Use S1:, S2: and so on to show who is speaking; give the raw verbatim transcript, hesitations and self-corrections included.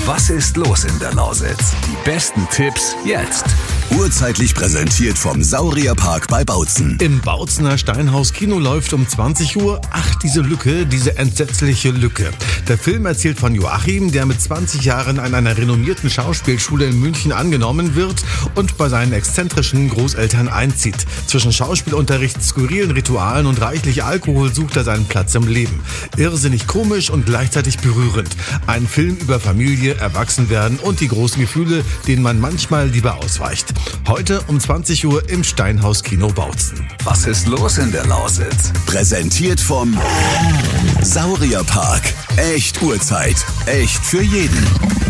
S1: Was ist los in der Lausitz? Die besten Tipps jetzt.
S2: Urzeitlich präsentiert vom Saurierpark bei Bautzen.
S3: Im Bautzener Steinhaus Kino läuft um zwanzig Uhr. Ach, diese Lücke, diese entsetzliche Lücke. Der Film erzählt von Joachim, der mit zwanzig Jahren an einer renommierten Schauspielschule in München angenommen wird und bei seinen exzentrischen Großeltern einzieht. Zwischen Schauspielunterricht, skurrilen Ritualen und reichlich Alkohol sucht er seinen Platz im Leben. Irrsinnig komisch und gleichzeitig berührend. Ein Film über Familie, Erwachsenwerden und die großen Gefühle, denen man manchmal lieber ausweicht. Heute um zwanzig Uhr im Steinhaus Kino Bautzen.
S1: Was ist los in der Lausitz?
S2: Präsentiert vom Saurierpark. Echt Urzeit. Echt für jeden.